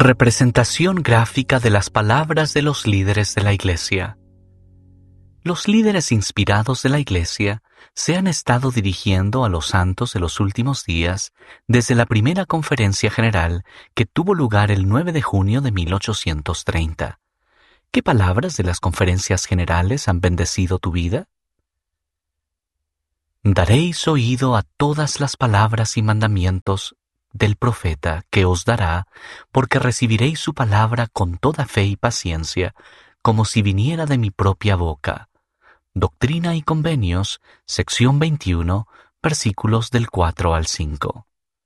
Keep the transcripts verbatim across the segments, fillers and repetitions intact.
Representación gráfica de las palabras de los líderes de la Iglesia. Los líderes inspirados de la Iglesia se han estado dirigiendo a los santos de los últimos días desde la primera conferencia general que tuvo lugar el nueve de junio de mil ochocientos treinta. ¿Qué palabras de las conferencias generales han bendecido tu vida? Daréis oído a todas las palabras y mandamientos del profeta que os dará, porque recibiréis su palabra con toda fe y paciencia, como si viniera de mi propia boca. Doctrina y Convenios, sección veintiuno, versículos del cuatro al cinco.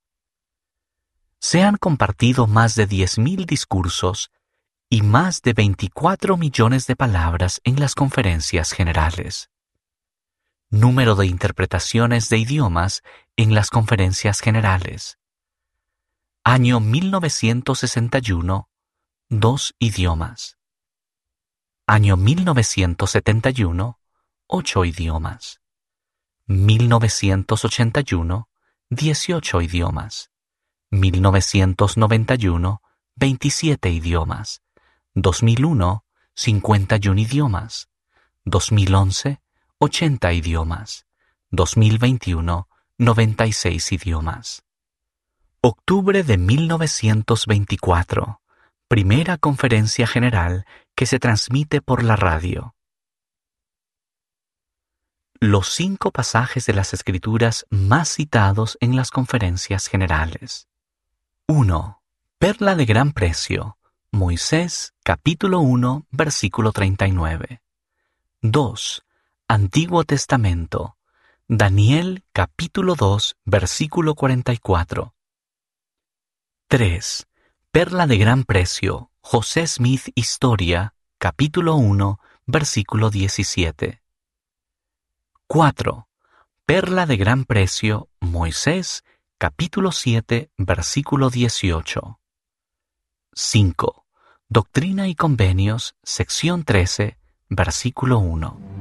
Se han compartido más de diez mil discursos y más de veinticuatro millones de palabras en las conferencias generales. Número de interpretaciones de idiomas en las conferencias generales. Año mil novecientos sesenta y uno, dos idiomas. Año mil novecientos setenta y uno, ocho idiomas. mil novecientos ochenta y uno, dieciocho idiomas. mil novecientos noventa y uno, veintisiete idiomas. dos mil uno, cincuenta y uno idiomas. dos mil once, ochenta idiomas. dos mil veintiuno, noventa y seis idiomas. Octubre de mil novecientos veinticuatro. Primera conferencia general que se transmite por la radio. Los cinco pasajes de las Escrituras más citados en las conferencias generales. uno. Perla de gran precio. Moisés, capítulo uno, versículo treinta y nueve. dos. Antiguo Testamento. Daniel, capítulo dos, versículo cuarenta y cuatro. tres. Perla de gran precio. José Smith Historia, capítulo uno, versículo diecisiete. cuatro. Perla de gran precio. Moisés, capítulo siete, versículo dieciocho. cinco. Doctrina y Convenios, sección trece, versículo uno.